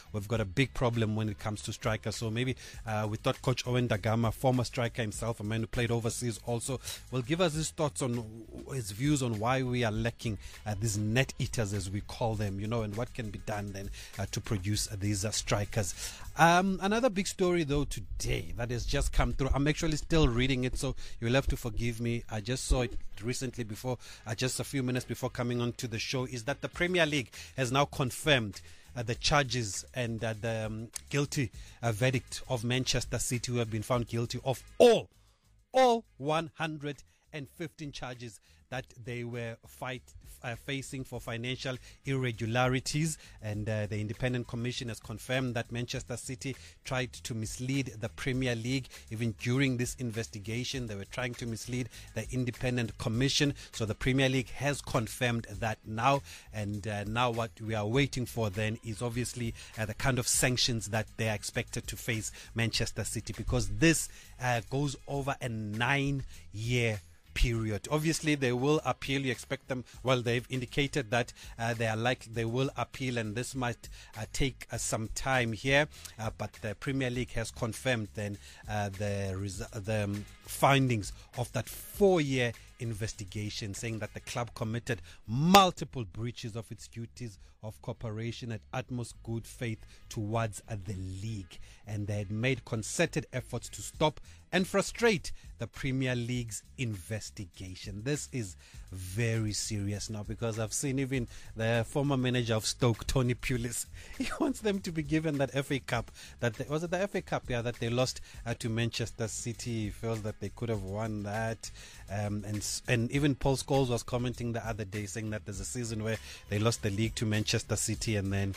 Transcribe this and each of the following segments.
we've got a big problem when it comes to strikers. So maybe we thought Coach Owen Dagama, former striker himself, a man who played overseas also, will give us his thoughts on his views on why we are lacking these net eaters, as we call them, and what can be done then to produce these strikers. Another big story though today that has just come through. I'm actually still reading it, so you'll have to forgive me. I just saw it recently before, just a few minutes before coming on to the show, is that the Premier League has now confirmed the charges and the guilty verdict of Manchester City, who have been found guilty of all 115 charges that they were facing for financial irregularities. And the Independent Commission has confirmed that Manchester City tried to mislead the Premier League. Even during this investigation, they were trying to mislead the Independent Commission. So the Premier League has confirmed that now. And now what we are waiting for then is obviously the kind of sanctions that they are expected to face Manchester City, because this goes over a 9-year period. Obviously, they will appeal. You expect them. Well, they've indicated that they will appeal, and this might take some time here. But the Premier League has confirmed then the findings of that 4-year investigation, saying that the club committed multiple breaches of its duties of cooperation and utmost good faith towards the league, and they had made concerted efforts to stop and frustrate the Premier League's investigation. This is very serious now, because I've seen even the former manager of Stoke, Tony Pulis, he wants them to be given that FA Cup. Was it the FA Cup? Yeah, that they lost to Manchester City. He feels that they could have won that. And even Paul Scholes was commenting the other day, saying that there's a season where they lost the league to Manchester City, and then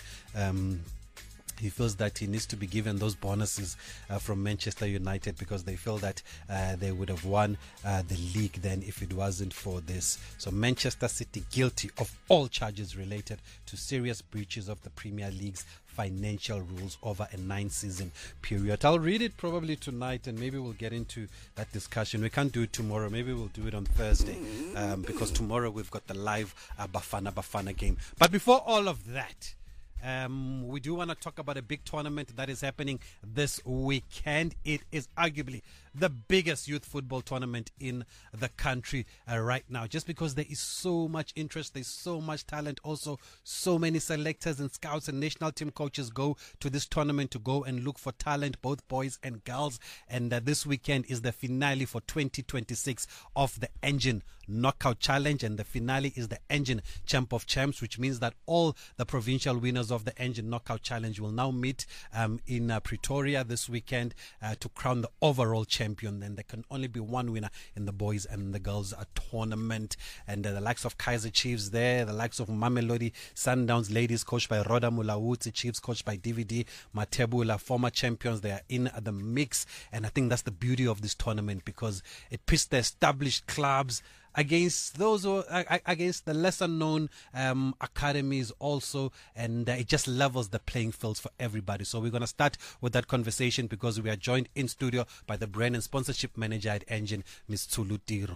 he feels that he needs to be given those bonuses from Manchester United, because they feel that they would have won the league then if it wasn't for this. So Manchester City guilty of all charges related to serious breaches of the Premier League's financial rules over a 9-season period. I'll read it probably tonight, and maybe we'll get into that discussion. We can't do it tomorrow. Maybe we'll do it on Thursday, because tomorrow we've got the live Bafana game. But before all of that, we do want to talk about a big tournament that is happening this weekend. It is arguably the biggest youth football tournament in the country right now, just because there is so much interest, there's so much talent, also so many selectors and scouts and national team coaches go to this tournament to go and look for talent, both boys and girls. And this weekend is the finale for 2026 of the Engine Knockout Challenge, and the finale is the Engine Champ of Champs, which means that all the provincial winners of the Engine Knockout Challenge will now meet in Pretoria this weekend to crown the overall champion. Then there can only be one winner in the boys and the girls tournament. And the likes of Kaizer Chiefs there, the likes of Mamelodi Sundowns ladies coached by Roda Mulawuti, Chiefs coached by DVD Matebula, former champions, they are in the mix. And I think that's the beauty of this tournament, because it pits the established clubs against those who, against the lesser known academies also, and it just levels the playing fields for everybody. So we're going to start with that conversation, because we are joined in studio by the brand and sponsorship manager at Engine, Ms. Tsulu Tiro.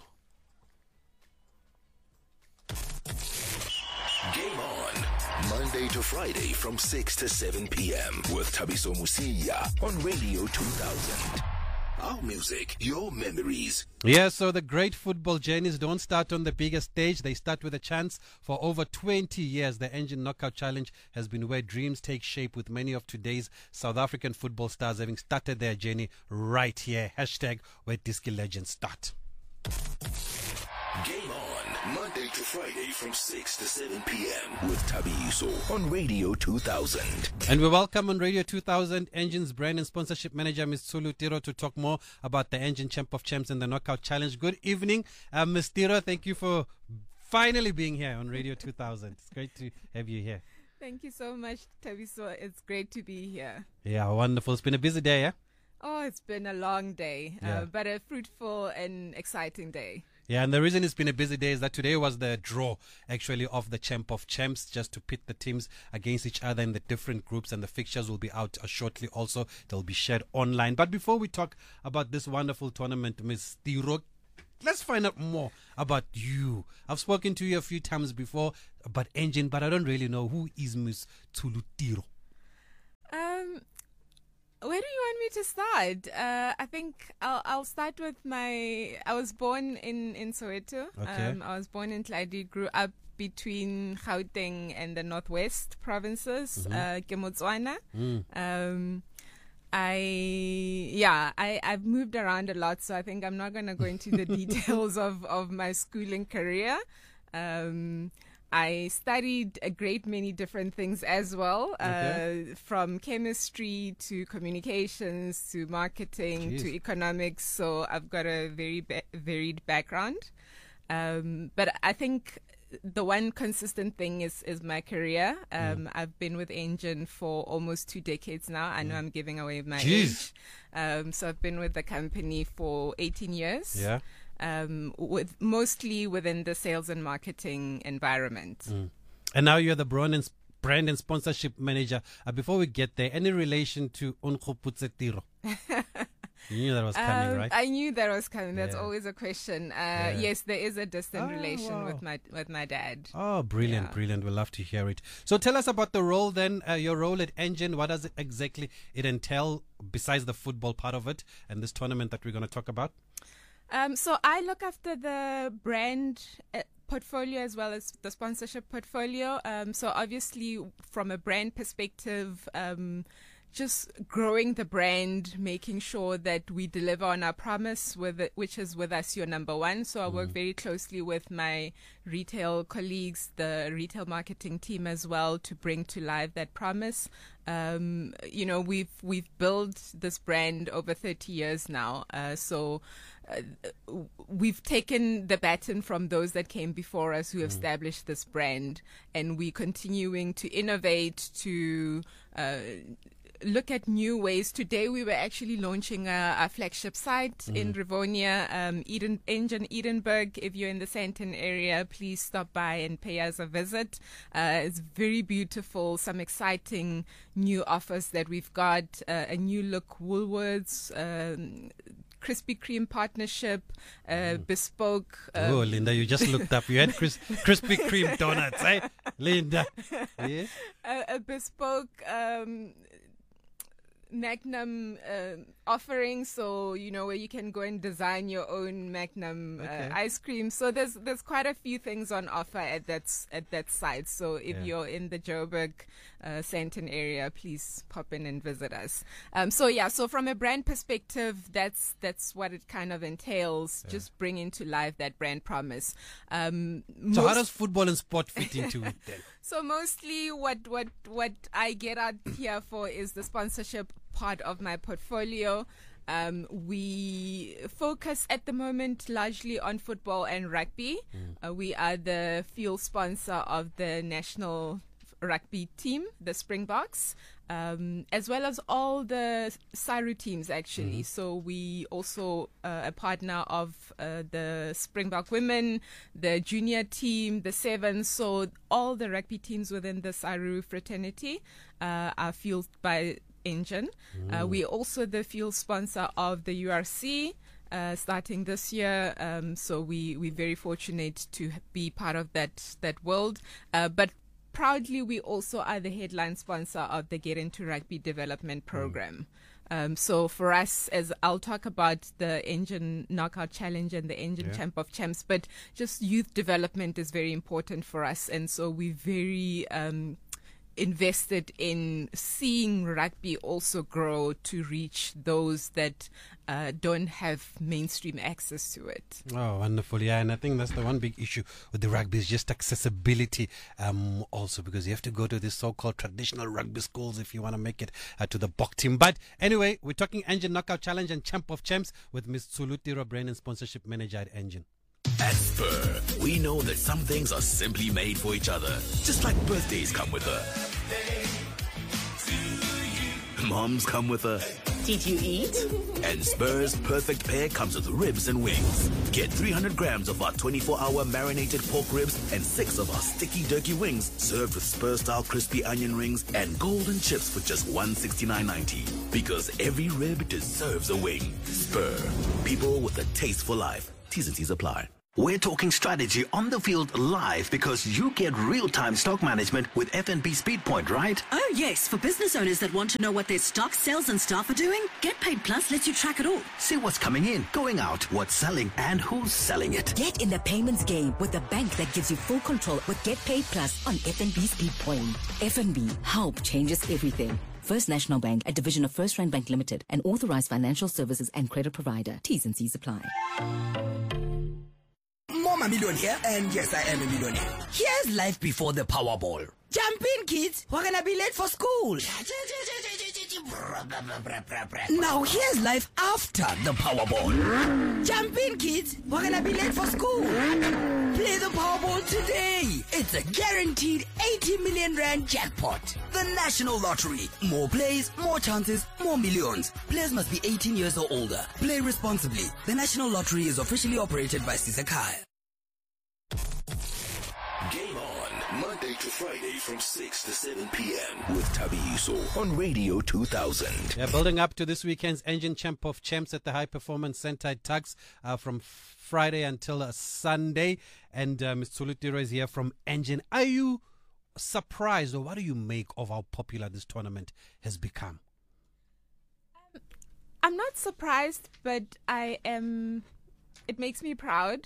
Game on, Monday to Friday from 6 to 7 p.m. with Thabiso Musiya on Radio 2000. Our music, your memories. Yeah, so the great football journeys don't start on the biggest stage. They start with a chance. For over 20 years, the Engine Knockout Challenge has been where dreams take shape, with many of today's South African football stars having started their journey right here. Hashtag where Diski Legends start. Game on, Monday to Friday from 6 to 7 p.m. with Thabiso on Radio 2000. And we welcome on Radio 2000 Engine's brand and sponsorship manager, Ms. Tsulu Tiro, to talk more about the Engine Champ of Champs and the Knockout Challenge. Good evening, Ms. Tiro. Thank you for finally being here on Radio 2000. It's great to have you here. Thank you so much, Thabiso. It's great to be here. Yeah, wonderful. It's been a busy day, yeah? Oh, it's been a long day, but a fruitful and exciting day. Yeah, and the reason it's been a busy day is that today was the draw, actually, of the Champ of Champs, just to pit the teams against each other in the different groups, and the fixtures will be out shortly also. They'll be shared online. But before we talk about this wonderful tournament, Ms. Tiro, let's find out more about you. I've spoken to you a few times before about Engine, but I don't really know who is Ms. Tsulu Tiro. me to start? I think I'll start with I was born in Soweto. Okay. I was born in Tladi, grew up between Gauteng and the Northwest provinces, ke Motswana. I've moved around a lot, so I think I'm not going to go into the details of my schooling career. I studied a great many different things as well, from chemistry to communications to marketing to economics. So I've got a very varied background. But I think the one consistent thing is my career. I've been with Engen for almost 2 decades now. I know I'm giving away my age. So I've been with the company for 18 years. Yeah. With mostly within the sales and marketing environment. And now you're the brand and sponsorship manager. Before we get there, any relation to Unkgopotse Tiro? You knew that was coming, right? I knew that was coming. That's always a question. Yes, there is a distant relation with my dad. Oh, brilliant, brilliant. We'll love to hear it. So tell us about the role then, your role at Engen. What does it exactly entail besides the football part of it and this tournament that we're going to talk about? So I look after the brand portfolio as well as the sponsorship portfolio. So obviously from a brand perspective, just growing the brand, making sure that we deliver on our promise, which is with us, you're number one. So I work very closely with my retail colleagues, the retail marketing team as well, to bring to life that promise. We've built this brand over 30 years now. We've taken the baton from those that came before us who established this brand, and we're continuing to innovate, to look at new ways. Today we were actually launching a flagship site in Rivonia, Engen Edinburgh. If you're in the Sandton area, please stop by and pay us a visit. It's very beautiful, some exciting new offers that we've got, a new look Woolworths, Krispy Kreme partnership, bespoke. Oh, Linda, you just looked up. You had Krispy Kreme donuts, eh? Linda. Yes? A bespoke Magnum offering, so where you can go and design your own Magnum ice cream. So there's quite a few things on offer at that site. So if you're in the Joburg, Sandton area, please pop in and visit us. So from a brand perspective, that's what it kind of entails. Just bringing to life that brand promise. So how does football and sport fit into it then? So mostly what I get out here for is the sponsorship part of my portfolio. We focus at the moment largely on football and rugby. We are the fuel sponsor of the national rugby team, the Springboks, as well as all the SARU teams actually. So we also a partner of the Springbok women, the junior team, the Sevens. So all the rugby teams within the SARU fraternity are fueled by Engen. We're also the fuel sponsor of the URC starting this year. So we're very fortunate to be part of that world. But proudly, we also are the headline sponsor of the Get Into Rugby Development Program. So for us, as I'll talk about the Engen Knockout Challenge and the Engen Champ of Champs, but just youth development is very important for us. And so we're very invested in seeing rugby also grow to reach those that don't have mainstream access to it. Oh, wonderful. Yeah, and I think that's the one big issue with the rugby is just accessibility also, because you have to go to these so-called traditional rugby schools if you want to make it to the Bok team. But anyway, we're talking Engen Knockout Challenge and Champ of Champs with Ms. Tsulu Tiro, Brand and Sponsorship Manager at Engen. At Spur, we know that some things are simply made for each other, just like birthdays come with a moms come with a did you eat? And Spur's perfect pair comes with ribs and wings. Get 300 grams of our 24-hour marinated pork ribs and 6 of our sticky turkey wings served with Spur-style crispy onion rings and golden chips for just $169.90. Because every rib deserves a wing. Spur, people with a taste for life. T's and C's apply. We're talking strategy on the field live because you get real-time stock management with FNB SpeedPoint, right? Oh, yes. For business owners that want to know what their stock, sales and staff are doing, Get Paid Plus lets you track it all. See what's coming in, going out, what's selling, and who's selling it. Get in the payments game with a bank that gives you full control with Get Paid Plus on FNB SpeedPoint. FNB, help changes everything. First National Bank, a division of First Rand Bank Limited, an authorized financial services and credit provider. T's and C's apply. I'm a millionaire, and yes, I am a millionaire. Here's life before the Powerball. Jump in, kids. We're gonna be late for school. Now here's life after the Powerball. Jump in, kids. We're gonna be late for school. Play the Powerball today. It's a guaranteed 80 million rand jackpot. The National Lottery. More plays, more chances, more millions. Players must be 18 years or older. Play responsibly. The National Lottery is officially operated by Sisakai. Game on, Monday to Friday from 6 to 7 p.m. with Tabiso on Radio 2000. Yeah, building up to this weekend's Engine Champ of Champs at the High Performance Center at Tugs from Friday until Sunday. And Ms. Tsulutiro is here from Engine. Are you surprised, or what do you make of how popular this tournament has become? I'm not surprised, but I am. It makes me proud.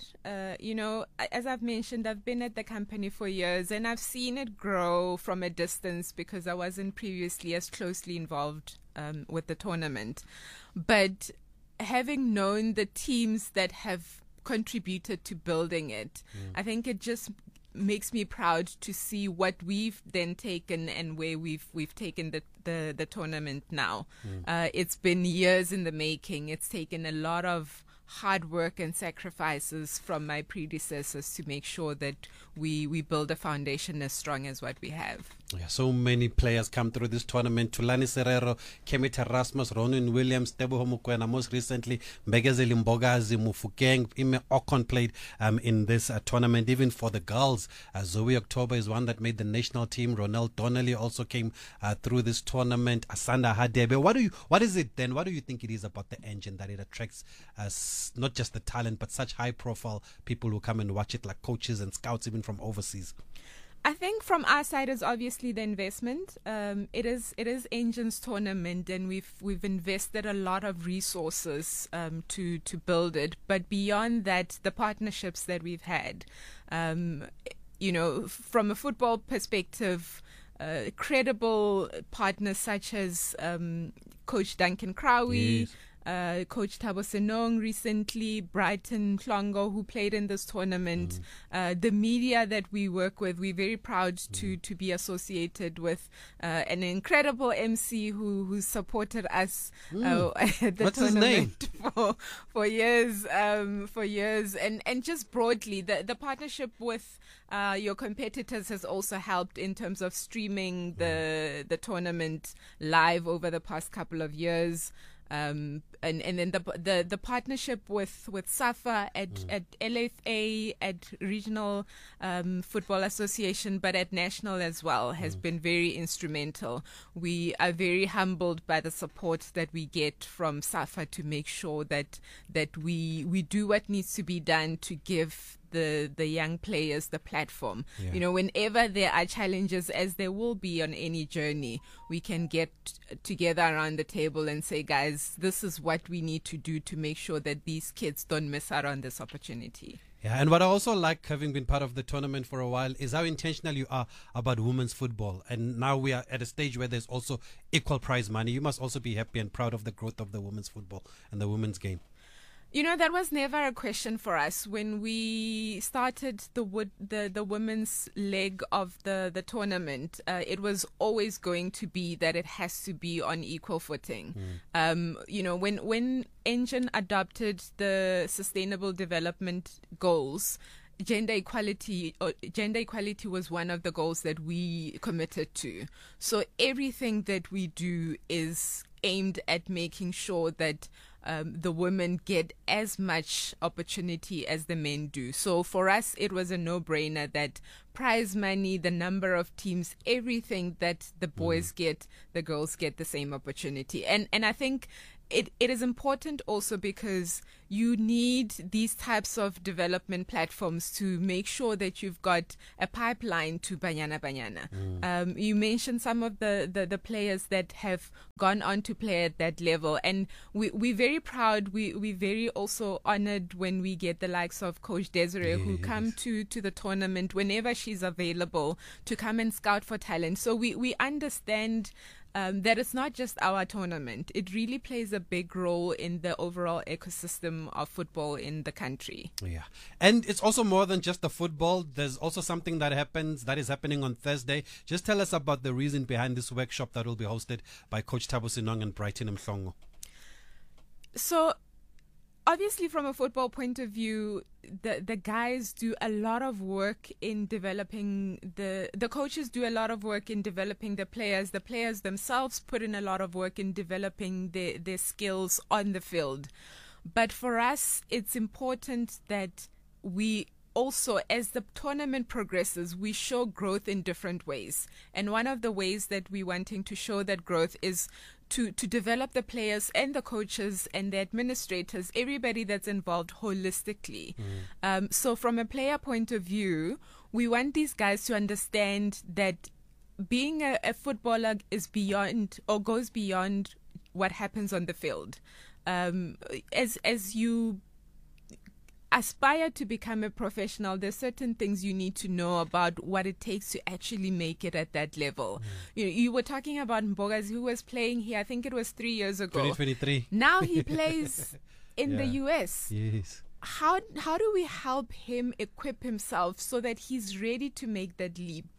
As I've mentioned, I've been at the company for years and I've seen it grow from a distance because I wasn't previously as closely involved with the tournament. But having known the teams that have contributed to building it, I think it just makes me proud to see what we've then taken and where we've taken the tournament now. It's been years in the making. It's taken a lot of hard work and sacrifices from my predecessors to make sure that we build a foundation as strong as what we have. Yeah, so many players come through this tournament. Tulani Serero, Kemit Erasmus, Ronan Williams, Teboho Mokoena, most recently Mbegezeli Mbogazi, Mufukeng, Ime Okon played in this tournament. Even for the girls, Zoe October is one that made the national team. Ronald Donnelly also came through this tournament. Asanda Hadebe. What is it then? What do you think it is about the Engine that it attracts not just the talent, but such high profile people who come and watch it, like coaches and scouts even from overseas? I think from our side is obviously the investment. It is Engine's tournament, and we've invested a lot of resources to build it. But beyond that, the partnerships that we've had, from a football perspective, credible partners such as Coach Duncan Krawi. Yes. Coach Thabo Senong recently, Brighton Klongo, who played in this tournament, the media that we work with, we're very proud to be associated with an incredible MC who supported us at the What's his name? for years, and just broadly, the partnership with your competitors has also helped in terms of streaming the tournament live over the past couple of years. And then the partnership with SAFA at LFA, at Regional Football Association, but at national as well, has been very instrumental. We are very humbled by the support that we get from SAFA to make sure that we do what needs to be done to give the young players the platform. Yeah. Whenever there are challenges, as there will be on any journey, we can get together around the table and say, guys, this is what we need to do to make sure that these kids don't miss out on this opportunity. Yeah, and what I also like, having been part of the tournament for a while, is how intentional you are about women's football. And now we are at a stage where there's also equal prize money. You must also be happy and proud of the growth of the women's football and the women's game. That was never a question for us when we started the women's leg of the tournament. It was always going to be that it has to be on equal footing. When Engine adopted the Sustainable Development Goals, gender equality was one of the goals that we committed to. So everything that we do is aimed at making sure that the women get as much opportunity as the men do. So for us, it was a no-brainer that prize money, the number of teams, everything that the boys get, the girls get the same opportunity. And I think it is important also because you need these types of development platforms to make sure that you've got a pipeline to Banyana Banyana. You mentioned some of the players that have gone on to play at that level, and we're very proud. We're very also honored when we get the likes of Coach Desiree, who come to the tournament whenever she's available to come and scout for talent. So we understand that it's not just our tournament. It really plays a big role in the overall ecosystem of football in the country. Yeah. And it's also more than just the football. There's also something that is happening on Thursday. Just tell us about the reason behind this workshop that will be hosted by Coach Thabo Sinong and Brighton Mhlongo. So, obviously, from a football point of view, the guys do a lot of work in developing the coaches do a lot of work in developing the players themselves put in a lot of work in developing their skills on the field. But for us, it's important that we also, as the tournament progresses, we show growth in different ways. And one of the ways that we're wanting to show that growth is to develop the players and the coaches and the administrators, everybody that's involved holistically. So from a player point of view, we want these guys to understand that being a footballer is beyond or goes beyond what happens on the field. As you aspire to become a professional, there's certain things you need to know about what it takes to actually make it at that level. You were talking about Mbogazi, who was playing here, I think it was 3 years ago. 2023. Now he plays in the US. Yes. How do we help him equip himself so that he's ready to make that leap?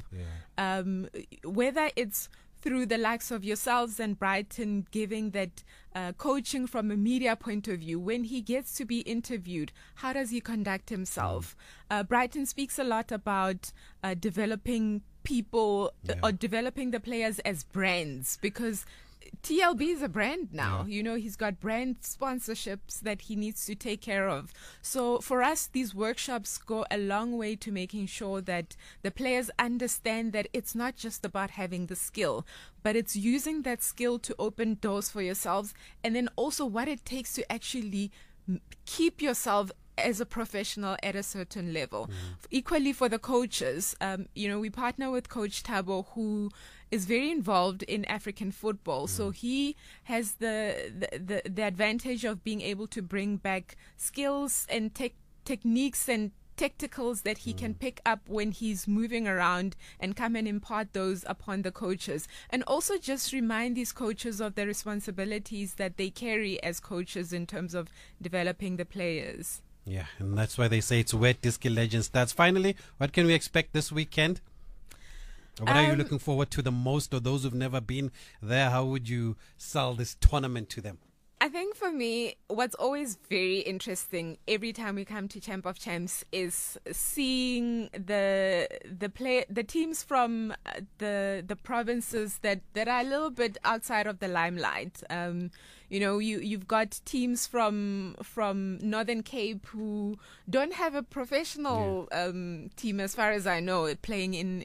Whether it's through the likes of yourselves and Brighton giving that coaching from a media point of view. When he gets to be interviewed, how does he conduct himself? Brighton speaks a lot about developing people or developing the players as brands, because TLB is a brand now. You know, he's got brand sponsorships that he needs to take care of. So for us, these workshops go a long way to making sure that the players understand that it's not just about having the skill, but it's using that skill to open doors for yourselves, and then also what it takes to actually keep yourself as a professional at a certain level. Equally for the coaches, we partner with Coach Thabo, who is very involved in African football. So he has the advantage of being able to bring back skills and techniques and tacticals that he can pick up when he's moving around and come and impart those upon the coaches. And also just remind these coaches of the responsibilities that they carry as coaches in terms of developing the players. Yeah, and that's why they say it's wet Diski Legends stats. Finally, what can we expect this weekend? What are you looking forward to the most, or those who've never been there? How would you sell this tournament to them? I think for me, what's always very interesting every time we come to Champ of Champs is seeing the teams from the provinces that are a little bit outside of the limelight. You've got teams from Northern Cape who don't have a professional team, as far as I know, playing in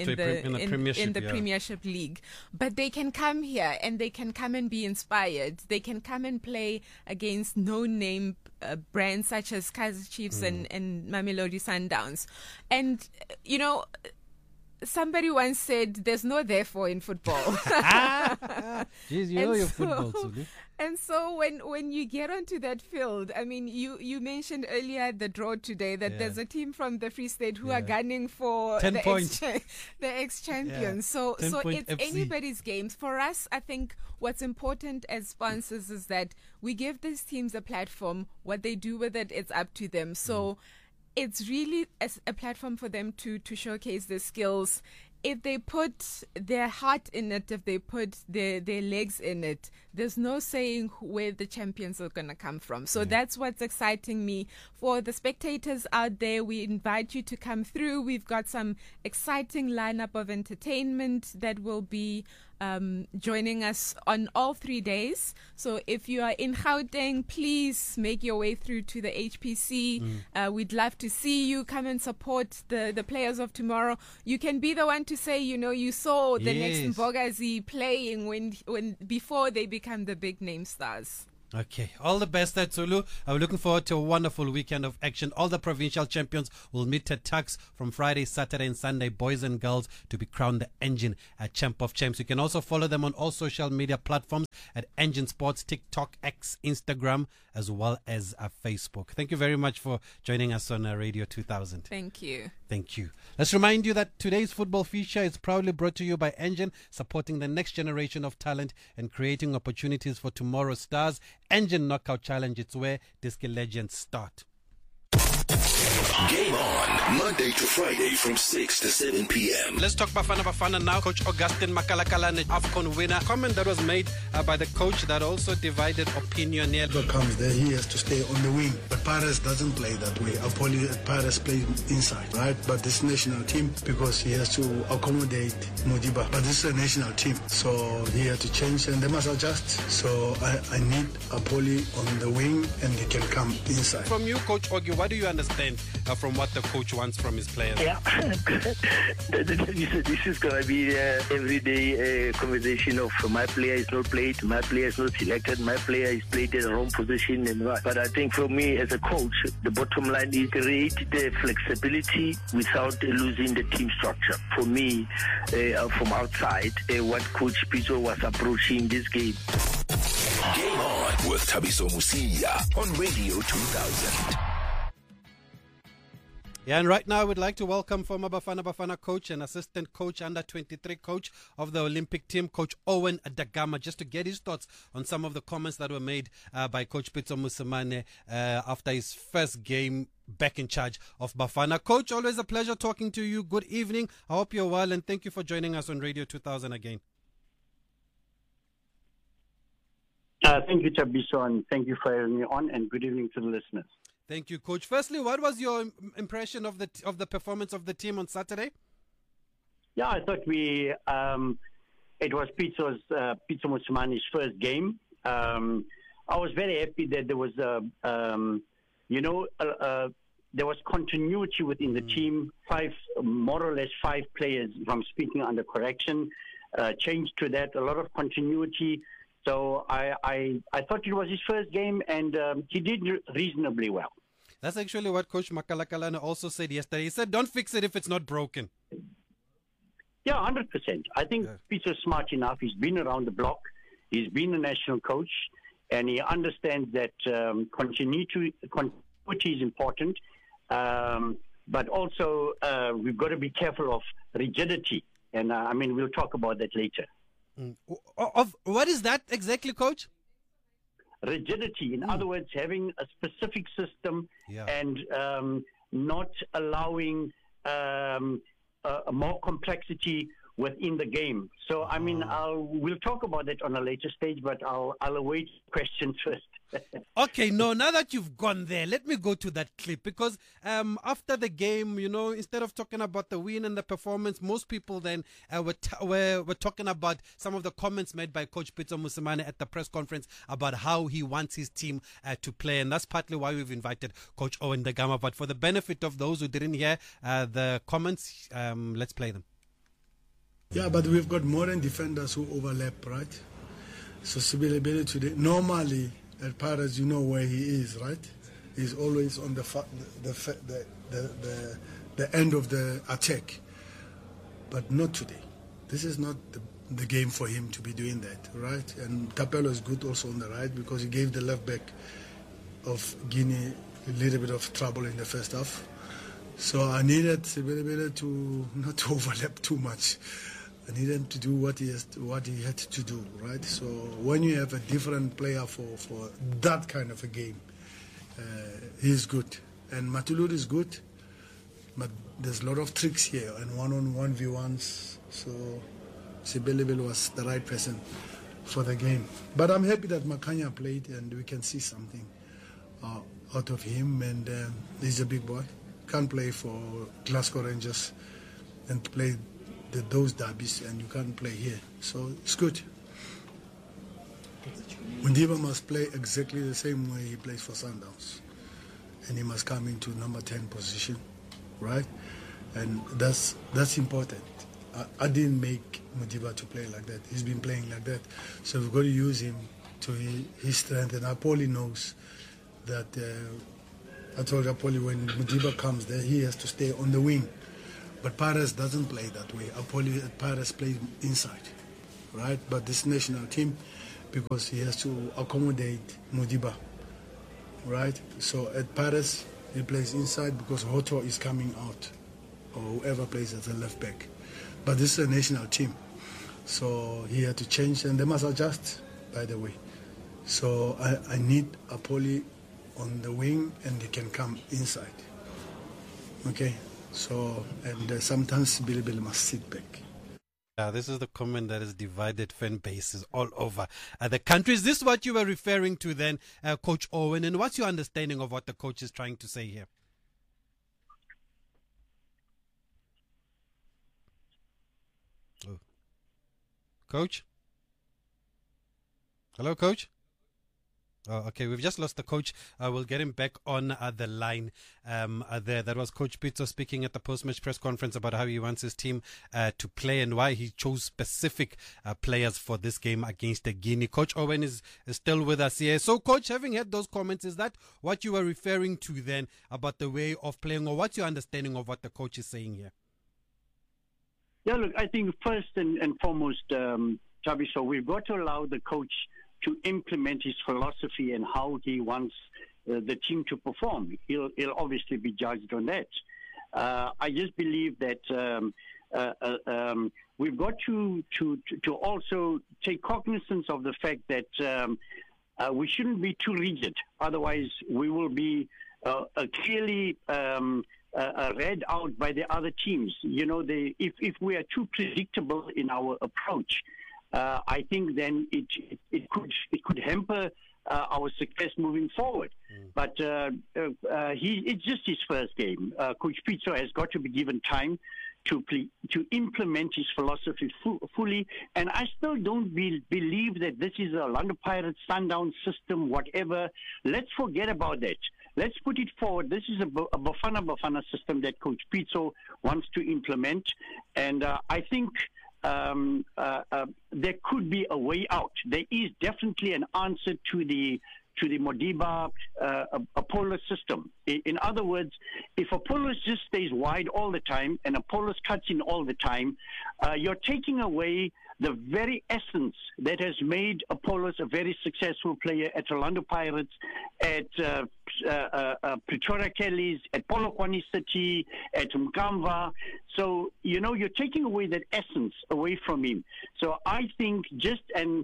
the Premiership League. But they can come here and they can come and be inspired. They can come and play against no-name brands such as Kaizer Chiefs and Mamelodi Sundowns. And, somebody once said, there's no therefore in football. Jeez, you know your football, Sulu. And so when you get onto that field, I mean, you mentioned earlier at the draw today that there's a team from the Free State who are gunning for 10 the points. the ex-champions. So it's FC. anybody's games. For us, I think what's important as sponsors is that we give these teams a platform. What they do with it, it's up to them. So it's really a platform for them to showcase their skills. If they put their heart in it, if they put their legs in it, there's no saying where the champions are going to come from. So that's what's exciting me. For the spectators out there, we invite you to come through. We've got some exciting lineup of entertainment that will be joining us on all 3 days. So if you are in Gauteng, please make your way through to the HPC. We'd love to see you. Come and support the players of tomorrow. You can be the one to say, you saw the next Mbogazi playing when before they become the big name stars. Okay, all the best at Zulu. I'm looking forward to a wonderful weekend of action. All the provincial champions will meet at Tuks from Friday, Saturday and Sunday, boys and girls, to be crowned the Engine Champ of Champs. You can also follow them on all social media platforms at Engine Sports, TikTok, X, Instagram, as well as Facebook. Thank you very much for joining us on Radio 2000. Thank you. Thank you. Let's remind you that today's football feature is proudly brought to you by Engine, supporting the next generation of talent and creating opportunities for tomorrow's stars. Engine Knockout Challenge, it's where Disky legends start. Game on, Monday to Friday from 6 to 7 p.m. Let's talk Bafana now. Coach Augustine Makalakala, an AFCON winner. Comment that was made by the coach that also divided opinion here. Whoever comes there, he has to stay on the wing. But Paris doesn't play that way. Paris plays inside, right? But this national team, because he has to accommodate Modiba. But this is a national team, so he had to change and they must adjust. So I need Apoli on the wing and he can come inside. From you, Coach Ogi, what do you understand from what the coach wants from his players? Yeah, this is going to be everyday conversation of my player is not played, my player is not selected, my player is played in the wrong position. But I think for me as a coach, the bottom line is create the flexibility without losing the team structure. For me, from outside, what Coach Pitso was approaching this game. Game on with Thabiso Mosia on Radio 2000. Yeah, and right now we'd like to welcome former Bafana coach and assistant coach, under 23 coach of the Olympic team, Coach Owen Dagama, just to get his thoughts on some of the comments that were made by Coach Pitso Mosimane after his first game back in charge of Bafana. Coach, always a pleasure talking to you. Good evening. I hope you're well, and thank you for joining us on Radio 2000 again. Thank you, Thabiso, and thank you for having me on, and good evening to the listeners. Thank you, Coach. Firstly, what was your impression of the performance of the team on Saturday? Yeah, I thought it was Pitso Mosimane's first game. I was very happy that there was there was continuity within the team. More or less five players, if I'm speaking under correction, changed to that. A lot of continuity. So I thought it was his first game, and he did reasonably well. That's actually what Coach Makalakalana also said yesterday. He said, don't fix it if it's not broken. Yeah, 100%. I think Pitso's smart enough. He's been around the block. He's been a national coach, and he understands that continuity is important. But also, we've got to be careful of rigidity. And, we'll talk about that later. What is that exactly, Coach? Rigidity. In other words, having a specific system and not allowing more complexity within the game. So, we'll talk about that on a later stage, but I'll await questions first. Okay, now that you've gone there, let me go to that clip, because after the game, instead of talking about the win and the performance, most people then were talking about some of the comments made by Coach Pitso Mosimane at the press conference about how he wants his team to play, and that's partly why we've invited Coach Owen Dagama. But for the benefit of those who didn't hear the comments, let's play them. Yeah, but we've got modern defenders who overlap, right? So Sibelebele today, normally at Paris, you know where he is, right? He's always on the end of the attack, but not today. This is not the game for him to be doing that, right? And Tapelo is good also on the right, because he gave the left back of Guinea a little bit of trouble in the first half. So I needed Sibelebele to not to overlap too much. I need him to do what he had to do, right? So when you have a different player for that kind of a game, he's good. And Matulur is good, but there's a lot of tricks here and one-on-one V1s. So Sibelebele was the right person for the game. But I'm happy that Makanya played, and we can see something out of him. And he's a big boy. Can't play for Glasgow Rangers and play those derbies, and you can't play here. So it's good. Modiba must play exactly the same way he plays for Sundowns, and he must come into number 10 position, right? And that's important. I didn't make Modiba to play like that. He's been playing like that, so we've got to use him to his strength. And Apoli knows that. I told Apoli when Modiba comes there, he has to stay on the wing. But Paris doesn't play that way. Paris plays inside, right? But this national team, because he has to accommodate Modiba, right? So at Paris, he plays inside because Hoto is coming out, or whoever plays as a left back. But this is a national team, so he had to change, and they must adjust, by the way. So I need Apoli on the wing, and they can come inside. Okay, so, and sometimes Billy must sit back. This is the comment that has divided fan bases all over the country. Is this what you were referring to then, Coach Owen? And what's your understanding of what the coach is trying to say here? Oh. Coach? Hello, Coach? Oh, okay, we've just lost the coach. We'll get him back on the line there. That was Coach Pitso speaking at the post-match press conference about how he wants his team to play and why he chose specific players for this game against the Guinea. Coach Owen is still with us here. So, Coach, having heard those comments, is that what you were referring to then about the way of playing, or what's your understanding of what the coach is saying here? Yeah, look, I think first and foremost, Chabiso, we've got to allow the coach to implement his philosophy and how he wants the team to perform. He'll obviously be judged on that. I just believe that we've got to also take cognizance of the fact that we shouldn't be too rigid. Otherwise, we will be clearly read out by the other teams. You know, if we are too predictable in our approach, I think then it could hamper our success moving forward. But it's just his first game. Coach Pitso has got to be given time to implement his philosophy fully. And I still don't believe that this is a Orlando Pirates Sundown system, whatever. Let's forget about that. Let's put it forward. This is a Bafana system that Coach Pitso wants to implement. And I think there could be a way out. There is definitely an answer to the Modiba Apollo system. In other words, if Apollo just stays wide all the time and Apollo cuts in all the time, you're taking away the very essence that has made Apollo a very successful player at Orlando Pirates, at Pretoria Kellys, at Polokwane City, at Mkamva. So, you know, you're taking away that essence away from him. So I think just an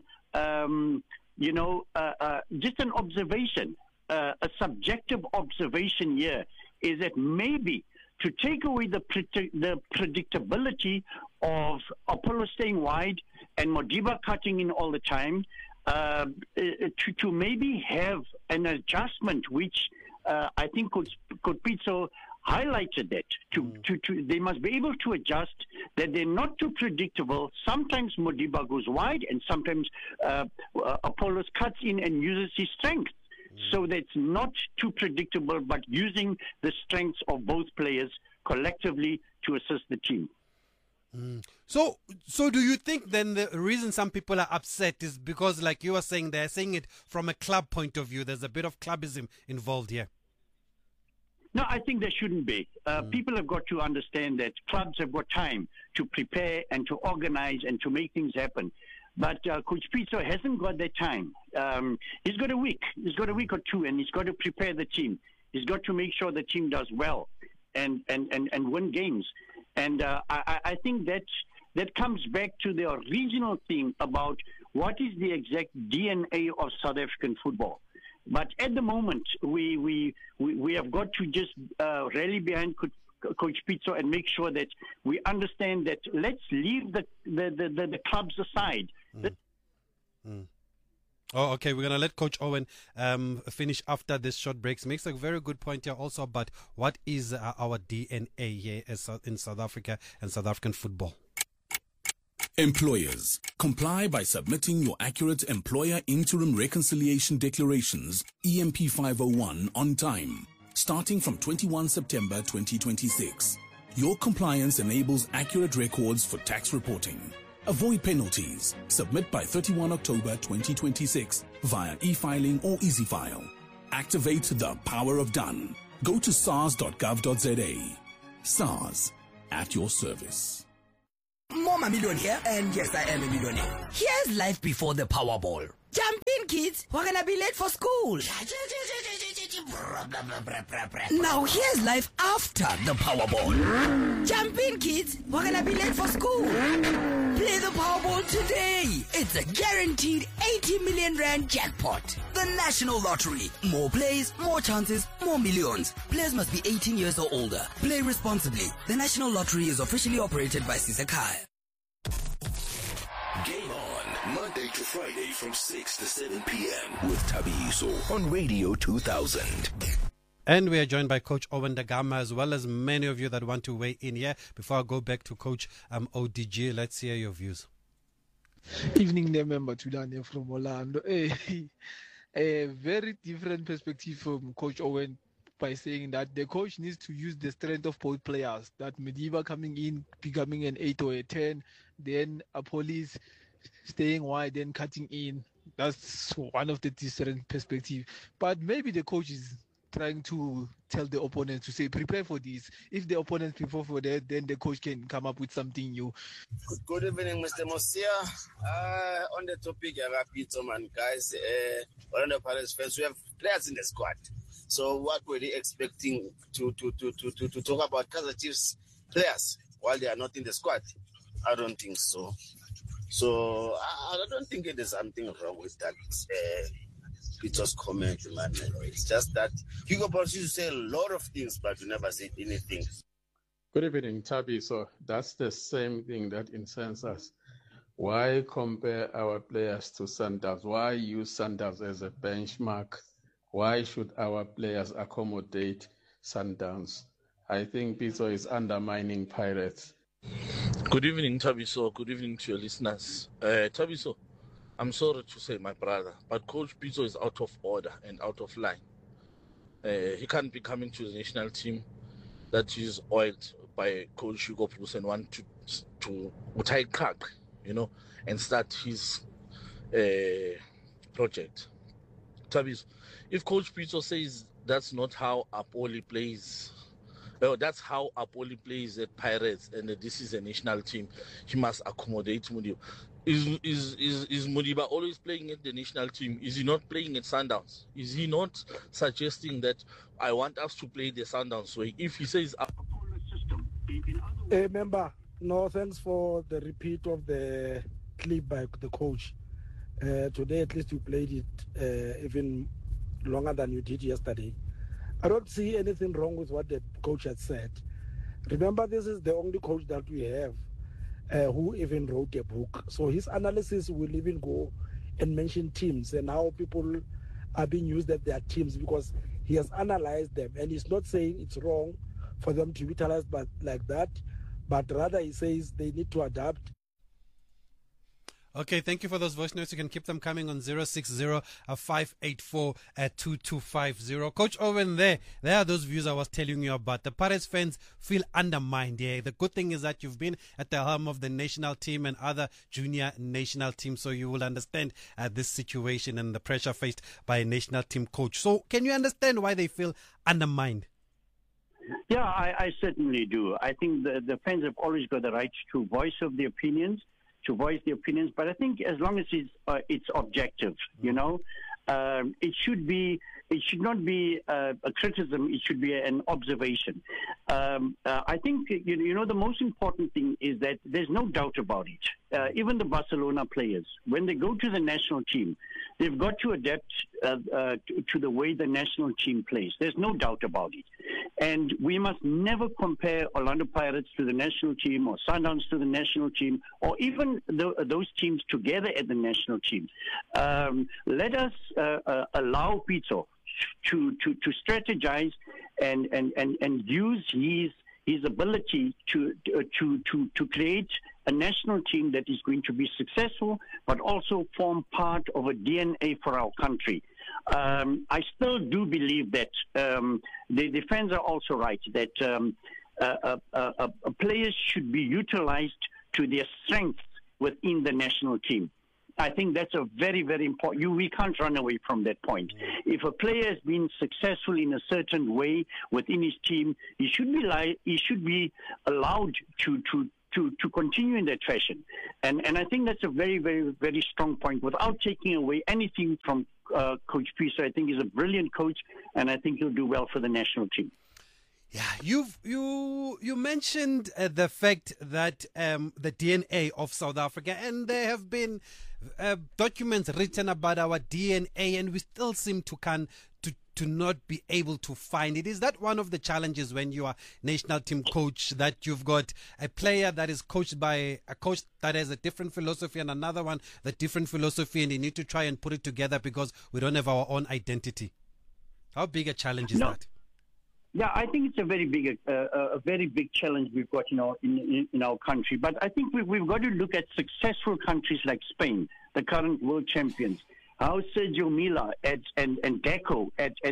observation, a subjective observation here is that maybe to take away the predictability of Apollo staying wide and Modiba cutting in all the time, to maybe have an adjustment, which I think Coach Pitso highlighted that they must be able to adjust, that they're not too predictable. Sometimes Modiba goes wide and sometimes Apollo cuts in and uses his strength. So that's not too predictable, but using the strengths of both players collectively to assist the team. So do you think then the reason some people are upset is because, like you were saying, they're saying it from a club point of view? There's a bit of clubism involved here. No, I think there shouldn't be. People have got to understand that clubs have got time to prepare and to organize and to make things happen. But Coach Pitso hasn't got that time. He's got a week. He's got a week or two, and he's got to prepare the team. He's got to make sure the team does well and win games. And I think that comes back to the original thing about what is the exact DNA of South African football. But at the moment, we have got to just rally behind Coach Pitso and make sure that we understand that let's leave the clubs aside. Oh, okay. We're going to let Coach Owen finish after this short break. Makes a very good point here also about what is our DNA here in South Africa and South African football. Employers, comply by submitting your accurate Employer Interim Reconciliation Declarations, EMP 501, on time, starting from 21 September 2026. Your compliance enables accurate records for tax reporting. Avoid penalties. Submit by 31 October 2026 via e-filing or EasyFile. Activate the power of done. Go to sars.gov.za. SARS, at your service. Mom, a millionaire, and yes, I am a millionaire. Here's life before the Powerball. Jump in, kids. We're gonna be late for school. Now here's life after the Powerball. Jump in, kids. We're gonna be late for school. Play the Powerball today. It's a guaranteed 80 million rand jackpot. The National Lottery. More plays, more chances, more millions. Players must be 18 years or older. Play responsibly. The National Lottery is officially operated by Sisakai. Game on, Monday to Friday from 6 to 7 p.m. with Tabiso on Radio 2000. And we are joined by Coach Owen Da Gama, as well as many of you that want to weigh in here. Before I go back to Coach ODG, let's hear your views. Evening, there, member Tulane from Orlando. A very different perspective from Coach Owen by saying that the coach needs to use the strength of both players. That Mediva coming in, becoming an 8 or a 10, then a police staying wide, then cutting in. That's one of the different perspectives. But maybe the coach is trying to tell the opponent to say, prepare for this. If the opponent prepare for that, then the coach can come up with something new. Good evening, Mr. Mosia. On the topic, man, guys, Orlando Pirates fans, we have players in the squad. So what were they expecting to talk about Kaizer Chiefs players while they are not in the squad? I don't think so. So I don't think there's something wrong with that. Peter's comment, man. It's just that Hugo Boss used to say a lot of things, but you never said anything. Good evening, Tabi. So that's the same thing that incensed us. Why compare our players to Sundowns? Why use Sundowns as a benchmark? Why should our players accommodate Sundowns? I think Pizzo is undermining Pirates. Good evening, Tabiso. Good evening to your listeners. Tabiso, I'm sorry to say, my brother, but Coach Pizzo is out of order and out of line. He can't be coming to the national team that is oiled by Coach Hugo Bruce and want to tie crack, and start his project. Tabiso, if Coach Pizzo says that's not how Apoli plays, that's how Apoli plays at Pirates, and this is a national team, he must accommodate Mudiba. Is Mudiba always playing at the national team? Is he not playing at Sundowns? Is he not suggesting that I want us to play the Sundowns way? If he says... Member, no, thanks for the repeat of the clip by the coach. Today, at least you played it even longer than you did yesterday. I don't see anything wrong with what the coach had said. Remember, this is the only coach that we have who even wrote a book. So his analysis will even go and mention teams and how people are being used at their teams, because he has analyzed them. And he's not saying it's wrong for them to utilize but like that, but rather he says they need to adapt. Okay, thank you for those voice notes. You can keep them coming on 060-584-2250. Coach Owen, there are those views I was telling you about. The Pirates fans feel undermined. Yeah, the good thing is that you've been at the helm of the national team and other junior national teams, so you will understand this situation and the pressure faced by a national team coach. So, can you understand why they feel undermined? Yeah, I certainly do. I think the fans have always got the right to voice their opinions, but I think as long as it's objective, it should not be a criticism. It should be an observation. I think the most important thing is that there's no doubt about it. Even the Barcelona players, when they go to the national team, they've got to adapt to the way the national team plays. There's no doubt about it. And we must never compare Orlando Pirates to the national team or Sundowns to the national team or even those teams together at the national team. Let us allow Pizzo to strategize and use his ability to create a national team that is going to be successful, but also form part of a DNA for our country. I still do believe that the fans are also right, that players should be utilized to their strengths within the national team. I think that's a very, very important. We can't run away from that point. If a player has been successful in a certain way within his team, he should be allowed to continue in that fashion. And I think that's a very, very, very strong point. Without taking away anything from Coach Pitso, I think he's a brilliant coach, and I think he'll do well for the national team. Yeah, you mentioned the fact that the DNA of South Africa, and there have been documents written about our DNA, and we still seem to not be able to find it. Is that one of the challenges when you are national team coach, that you've got a player that is coached by a coach that has a different philosophy and another one the different philosophy, and you need to try and put it together because we don't have our own identity? How big a challenge is that? Yeah, I think it's a very big challenge we've got in our country. But I think we've got to look at successful countries like Spain, the current world champions. How Sergio Milla and Deco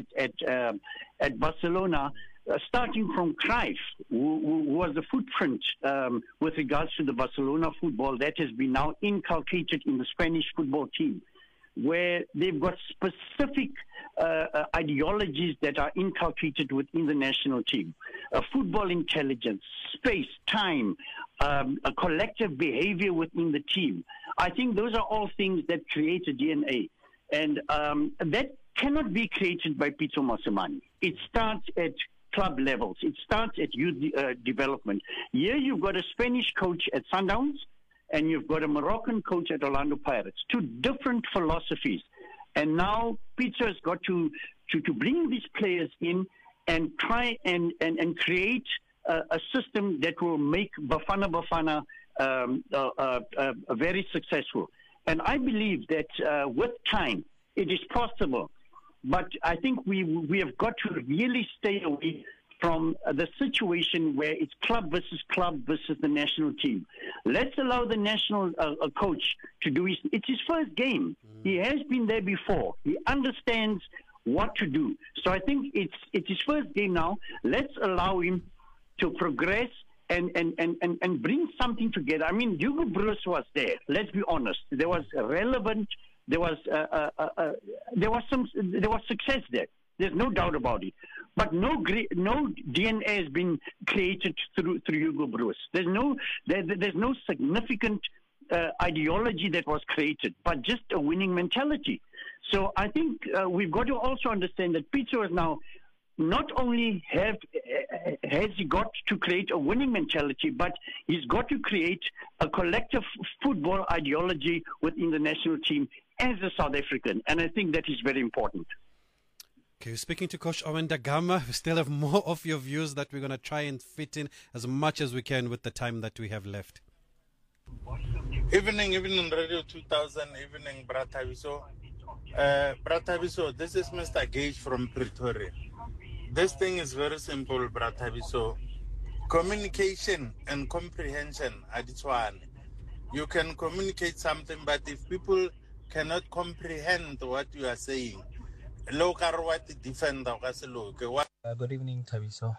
at Barcelona, starting from Cruyff, who was the footprint with regards to the Barcelona football that has been now inculcated in the Spanish football team, where they've got specific ideologies that are inculcated within the national team. Football intelligence, space, time, a collective behavior within the team. I think those are all things that create a DNA. And that cannot be created by Pitso Mosimane. It starts at club levels. It starts at youth development. Here you've got a Spanish coach at Sundowns, and you've got a Moroccan coach at Orlando Pirates. Two different philosophies. And now Pitso has got to bring these players in and try and create a system that will make Bafana very successful. And I believe that with time, it is possible. But I think we have got to really stay away from the situation where it's club versus the national team. Let's allow the national coach to do it's his first game. He has been there before. He understands what to do. So I think it's his first game now. Let's allow him to progress and bring something together. I mean, Hugo Broos was there. Let's be honest. There was relevant. There was success there. There's no doubt about it. But no DNA has been created through Hugo Broos. There's no significant ideology that was created, but just a winning mentality. So I think we've got to also understand that Pitso is now not only has he got to create a winning mentality, but he's got to create a collective football ideology within the national team as a South African. And I think that is very important. Okay, speaking to Coach Owen Da Gama, we still have more of your views that we're going to try and fit in as much as we can with the time that we have left. Evening, Radio 2000, evening, Brataviso. Brataviso, this is Mr. Gage from Pretoria. This thing is very simple, Brataviso. Communication and comprehension are the one. You can communicate something, but if people cannot comprehend what you are saying, good evening, Tabiso.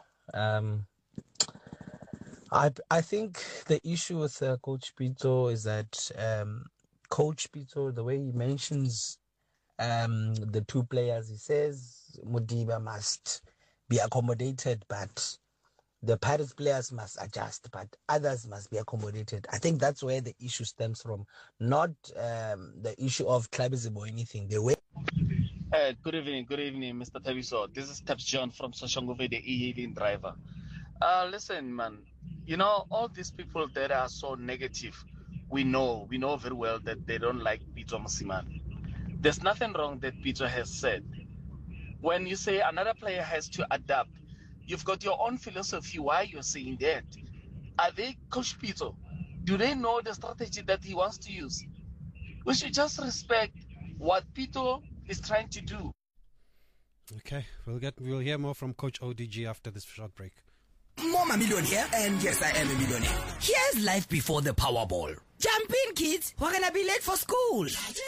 I think the issue with Coach Pitso is that Coach Pitso, the way he mentions the two players, he says Modiba must be accommodated, but the Pirates players must adjust, but others must be accommodated. I think that's where the issue stems from, not the issue of clubism or anything. The way. Good evening, Mr. Tabiso. This is Taps John from Soshangove, the e-hailing driver. Listen, man, all these people that are so negative, we know very well that they don't like Pitso Mosimane. There's nothing wrong that Pitso has said. When you say another player has to adapt, you've got your own philosophy why you're saying that. Are they Coach Pitso? Do they know the strategy that he wants to use? We should just respect what Pitso is trying to do. Okay, we'll hear more from Coach ODG after this short break. More I'm a millionaire, and yes, I am a millionaire. Here's life before the Powerball. Jump in, kids. We're gonna be late for school.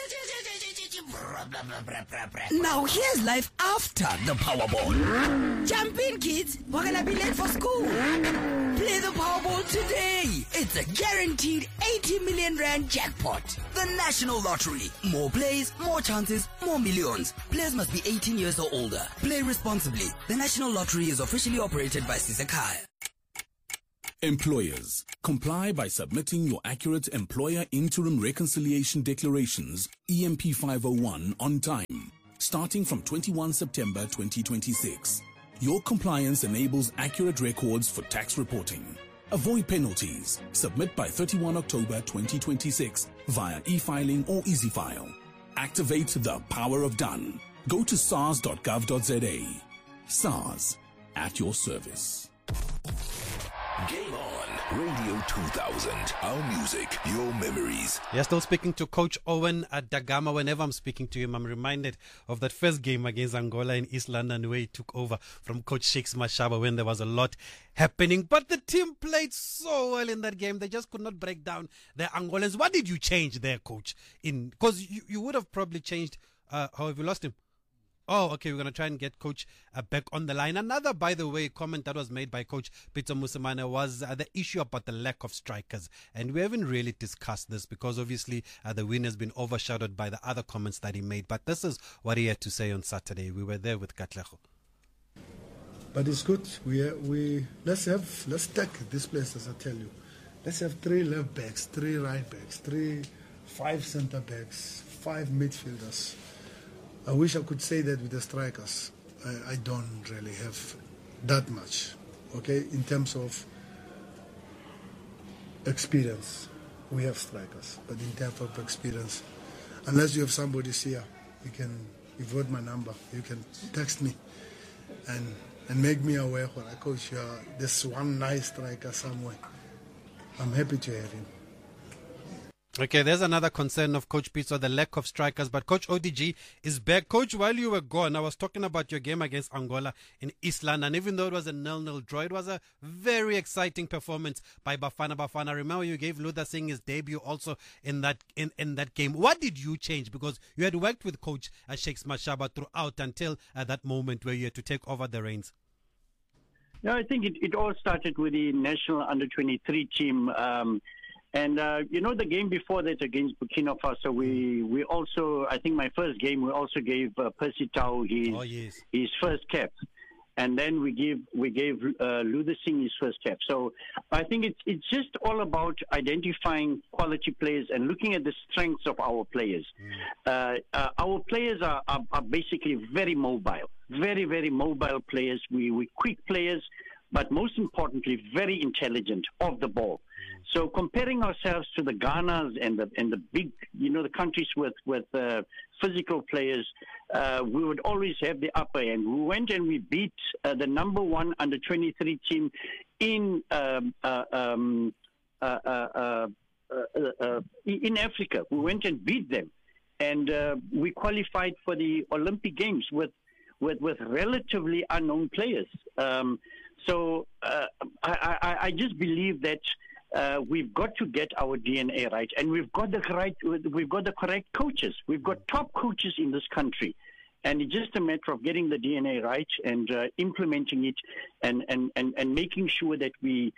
Now here's life after the Powerball. Jump in, kids. We're gonna be late for school. Play the Powerball today. It's a guaranteed 80 million rand jackpot. The National Lottery. More plays, more chances, more millions. Players must be 18 years or older. Play responsibly. The National Lottery is officially operated by Sisekaya. Employers, comply by submitting your accurate Employer Interim Reconciliation Declarations, EMP 501, on time, starting from 21 September 2026. Your compliance enables accurate records for tax reporting. Avoid penalties. Submit by 31 October 2026 via e-filing or EasyFile. Activate the power of done. Go to sars.gov.za. SARS, at your service. Game on Radio 2000. Our music, your memories. You're still speaking to Coach Owen at Dagama. Whenever I'm speaking to him, I'm reminded of that first game against Angola in East London where he took over from Coach Shakes Mashaba when there was a lot happening. But the team played so well in that game. They just could not break down the Angolans. What did you change there, Coach? Because you would have probably changed. How have you lost him? Oh, okay, we're going to try and get Coach back on the line. Another, by the way, comment that was made by Coach Peter Musimane was the issue about the lack of strikers. And we haven't really discussed this because obviously the win has been overshadowed by the other comments that he made. But this is what he had to say on Saturday. We were there with Katlego. But it's good. Let's take this place, as I tell you. Let's have 3 left backs, 3 right backs, 5 centre backs, 5 midfielders. I wish I could say that with the strikers. I don't really have that much, okay? In terms of experience, we have strikers. But in terms of experience, unless you have somebody here, you've got my number, you can text me and make me aware when I coach you. There's one nice striker somewhere. I'm happy to have him. Okay, there's another concern of Coach Pitso, the lack of strikers, but Coach ODG is back. Coach, while you were gone, I was talking about your game against Angola in East London. Even though it was a 0-0 draw, it was a very exciting performance by Bafana Bafana. Remember, you gave Luther Singh his debut also in that game. What did you change? Because you had worked with Coach Shakes Mashaba throughout until that moment where you had to take over the reins. Yeah, I think it all started with the national under-23 team. The game before that against Burkina Faso, we also, I think my first game, we also gave Percy Tau his first cap. And then we gave Luther Singh his first cap. So I think it's just all about identifying quality players and looking at the strengths of our players. Our players are basically very mobile, very, very mobile players. We quick players, but most importantly, very intelligent off the ball. So comparing ourselves to the Ghanas and the big, the countries with physical players, we would always have the upper end. We went and we beat the number 1 under-23 team in Africa. We went and beat them, and we qualified for the Olympic Games with relatively unknown players. So I just believe that we've got to get our DNA right, and we've got the correct coaches. We've got top coaches in this country, and it's just a matter of getting the DNA right and implementing it, and making sure that we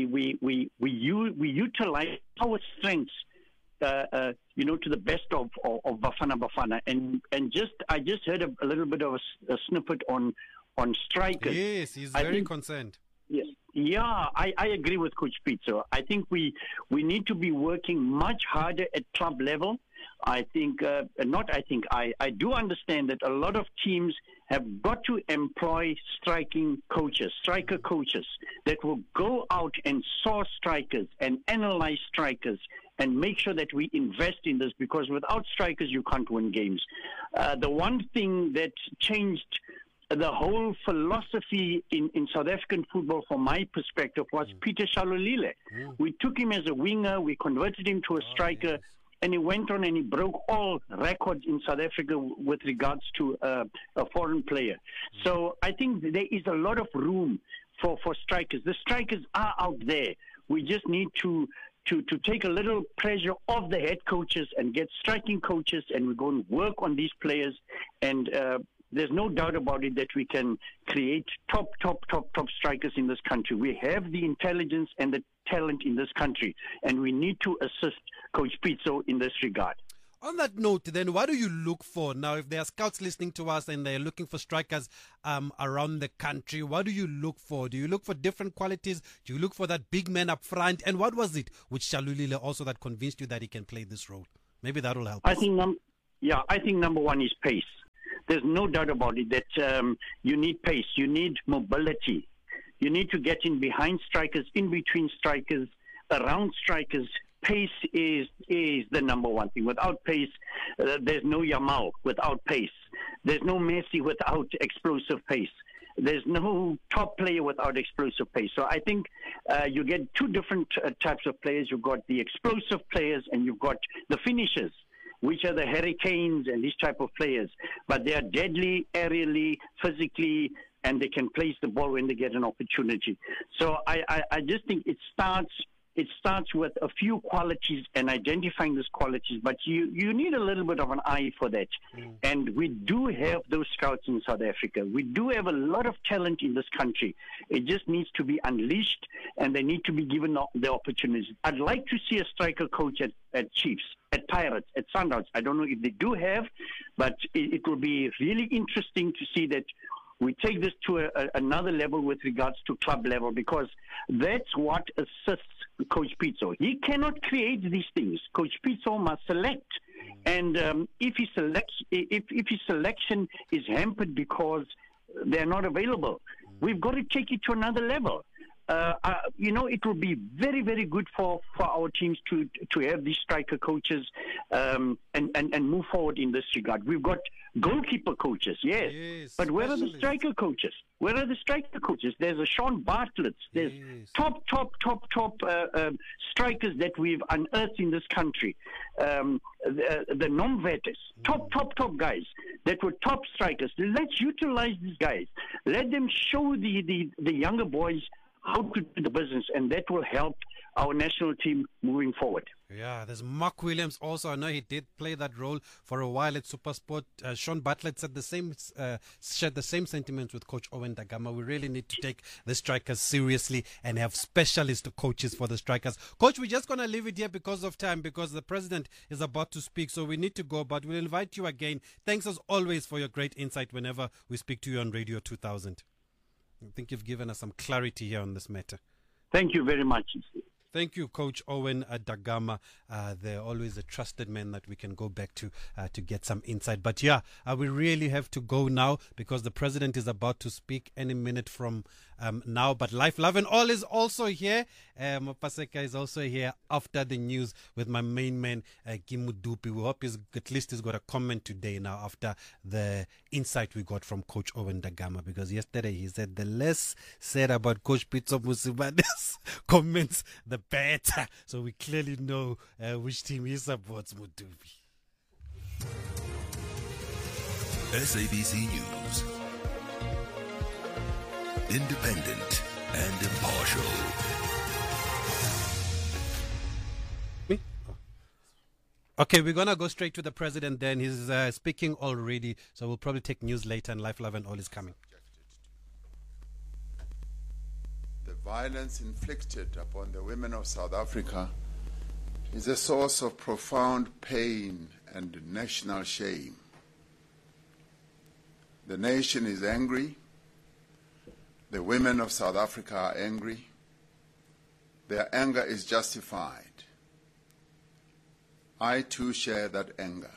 utilize our strengths, to the best of Bafana Bafana. And I just heard a little bit of a snippet on strikers. Yes, he's very concerned. Yes. Yeah, I agree with Coach Pitso. I think we need to be working much harder at club level. I do understand that a lot of teams have got to employ striker coaches that will go out and source strikers and analyze strikers and make sure that we invest in this, because without strikers you can't win games. The one thing that changed the whole philosophy in South African football, from my perspective, was Peter Shalulile. We took him as a winger, we converted him to a striker, and he went on and he broke all records in South Africa with regards to a foreign player. So I think there is a lot of room for strikers. The strikers are out there. We just need to take a little pressure off the head coaches and get striking coaches, and we're going to work on these players. And there's no doubt about it that we can create top strikers in this country. We have the intelligence and the talent in this country, and we need to assist Coach Pitso in this regard. On that note, then, what do you look for now? If there are scouts listening to us and they're looking for strikers around the country, what do you look for? Do you look for different qualities? Do you look for that big man up front? And what was it with Shalulile also that convinced you that he can play this role? Maybe that will help. I think number one is pace. There's no doubt about it that you need pace. You need mobility. You need to get in behind strikers, in between strikers, around strikers. Pace is the number one thing. Without pace, there's no Yamal without pace. There's no Messi without explosive pace. There's no top player without explosive pace. So I think you get two different types of players. You've got the explosive players and you've got the finishers, which are the Hurricanes and these type of players. But they are deadly, aerially, physically, and they can place the ball when they get an opportunity. So I just think it starts with a few qualities and identifying those qualities, but you need a little bit of an eye for that. And we do have those scouts in South Africa. We do have a lot of talent in this country. It just needs to be unleashed, and they need to be given the opportunities. I'd like to see a striker coach at Chiefs, at Pirates, at Sundowns. I don't know if they do have, but it will be really interesting to see that we take this to another level with regards to club level, because that's what assists Coach Pitso. He cannot create these things. Coach Pitso must select, and if his selection is hampered because they're not available, we've got to take it to another level. It will be very, very good for our teams to have these striker coaches and move forward in this regard. We've got goalkeeper coaches, yes, but where are the striker coaches? Where are the striker coaches? There's a Sean Bartlett. There's top strikers that we've unearthed in this country. The Nomvetes, top guys that were top strikers. Let's utilize these guys. Let them show the younger boys how to do the business, and that will help our national team moving forward. Yeah, there's Mark Williams also. I know he did play that role for a while at SuperSport. Sean Bartlett said shared the same sentiments with Coach Owen Da Gama. We really need to take the strikers seriously and have specialist coaches for the strikers. Coach, we're just going to leave it here because of time, because the president is about to speak, so we need to go, but we'll invite you again. Thanks as always for your great insight whenever we speak to you on Radio 2000. I think you've given us some clarity here on this matter. Thank you very much. Thank you, Coach Owen Da Gama. They're always a trusted man that we can go back to get some insight. But yeah, we really have to go now because the president is about to speak any minute from now. But Life, Love and All is also here. Mapaseka is also here after the news with my main man, Gimu Dupi. We hope at least he's got a comment today now after the insight we got from Coach Owen Da Gama, because yesterday he said the less said about Coach Pitso Musibade's comments, the better. So we clearly know which team he supports, Mudubi. SABC News. Independent and impartial. Okay, we're going to go straight to the president then. He's speaking already, so we'll probably take news later, and Life, Love and All is coming. The violence inflicted upon the women of South Africa is a source of profound pain and national shame. The nation is angry. The women of South Africa are angry. Their anger is justified. I too share that anger.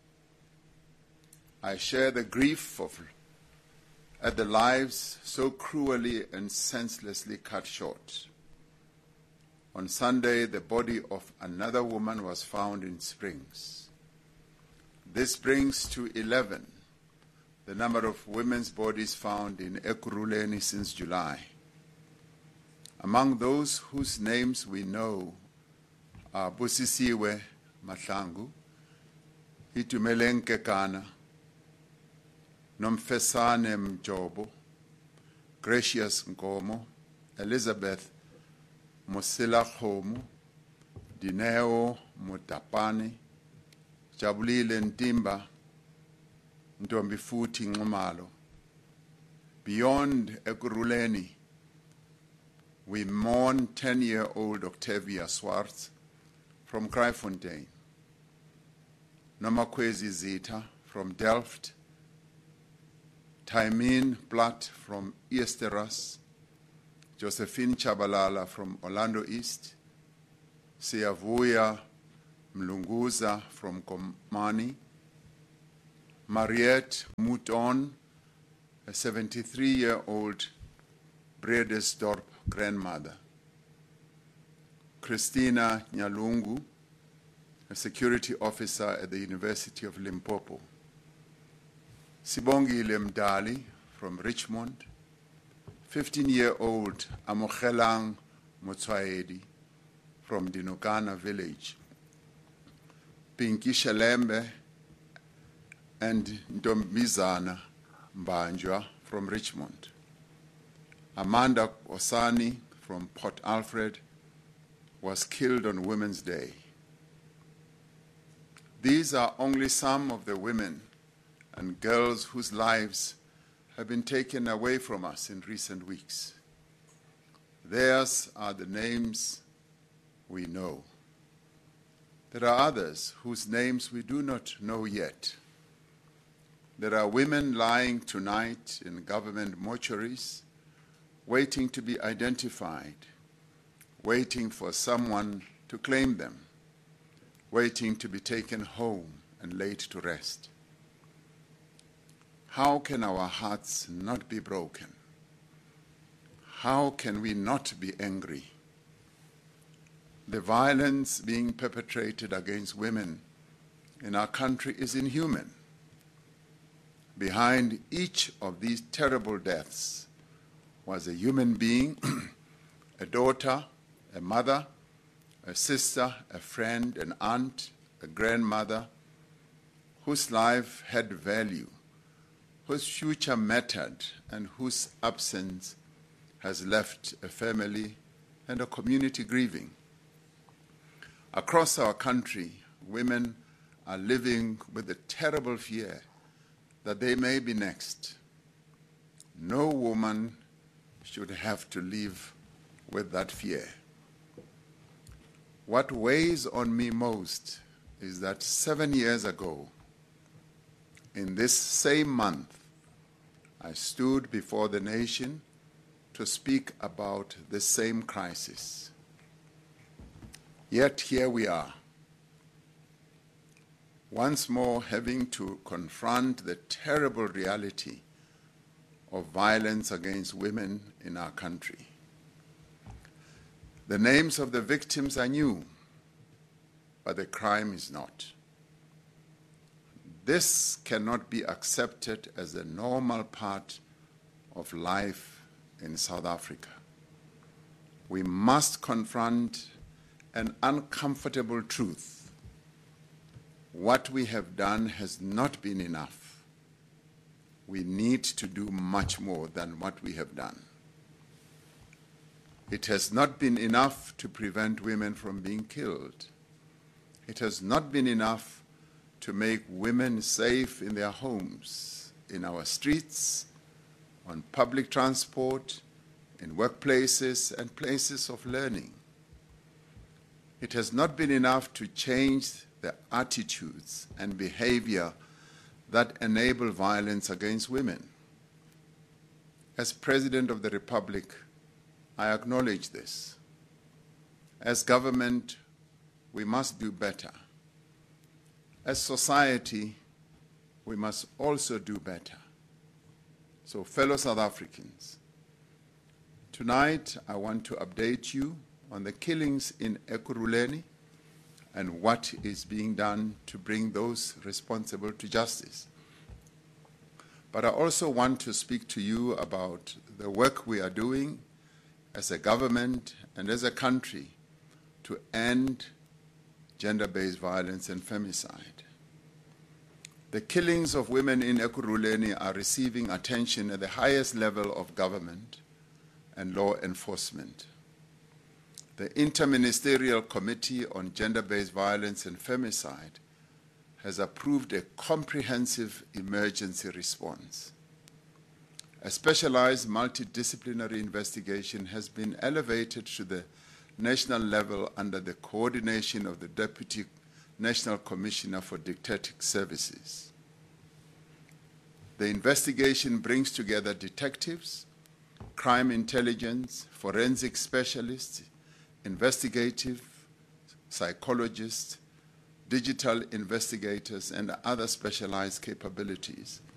I share the grief at the lives so cruelly and senselessly cut short. On Sunday, the body of another woman was found in Springs. This brings to 11 the number of women's bodies found in Ekurhuleni since July. Among those whose names we know are Busisiwe Mahlangu, Itumeleng Kekana, Nomfesane Mjobo, Gracious Nkomo, Elizabeth Mosila Khomu, Dineo Mutapani, Jabulile Ntimba, Ntombi Futhi Nxumalo. Beyond Ekurhuleni, we mourn 10-year-old Octavia Swartz from Kraaifontein, Nomakwezi Zita from Delft, Taimin Platt from Easteras, Josephine Chabalala from Orlando East, Siyavuya Mlunguza from Komani, Mariette Mouton, a 73-year-old Bredesdorp grandmother, Christina Nyalungu, a security officer at the University of Limpopo, Sibongile Mdali from Richmond, 15-year-old Amogelang Motswaedi from Dinokana village, Pinky Shalembe and Ntombizana Mbanjwa from Richmond, Amanda Osani from Port Alfred was killed on Women's Day. These are only some of the women and girls whose lives have been taken away from us in recent weeks. Theirs are the names we know. There are others whose names we do not know yet. There are women lying tonight in government mortuaries, waiting to be identified, waiting for someone to claim them, waiting to be taken home and laid to rest. How can our hearts not be broken? How can we not be angry? The violence being perpetrated against women in our country is inhuman. Behind each of these terrible deaths was a human being, a daughter, a mother, a sister, a friend, an aunt, a grandmother, whose life had value, whose future mattered, and whose absence has left a family and a community grieving. Across our country, women are living with the terrible fear that they may be next. No woman should have to live with that fear. What weighs on me most is that 7 years ago, in this same month, I stood before the nation to speak about the same crisis. Yet here we are, once more having to confront the terrible reality of violence against women in our country. The names of the victims are new, but the crime is not. This cannot be accepted as a normal part of life in South Africa. We must confront an uncomfortable truth. What we have done has not been enough. We need to do much more than what we have done. It has not been enough to prevent women from being killed. It has not been enough to make women safe in their homes, in our streets, on public transport, in workplaces and places of learning. It has not been enough to change the attitudes and behavior that enable violence against women. As President of the Republic, I acknowledge this. As government, we must do better. As society, we must also do better. So, fellow South Africans, tonight I want to update you on the killings in Ekurhuleni and what is being done to bring those responsible to justice. But I also want to speak to you about the work we are doing as a government and as a country to end gender-based violence and femicide. The killings of women in Ekurhuleni are receiving attention at the highest level of government and law enforcement. The Interministerial Committee on Gender-Based Violence and Femicide has approved a comprehensive emergency response. A specialized multidisciplinary investigation has been elevated to the national level under the coordination of the Deputy National Commissioner for Dictatic Services. The investigation brings together detectives, crime intelligence, forensic specialists, investigative psychologists, digital investigators, and other specialized capabilities